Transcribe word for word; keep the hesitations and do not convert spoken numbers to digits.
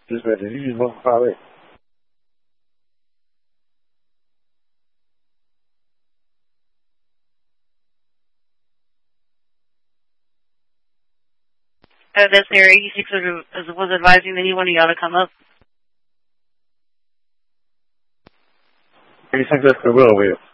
Just did you just vote for five eight? Uh, that's Area eighty-six was advising that he wanted y'all to come up. eighty-six, that's the will, will.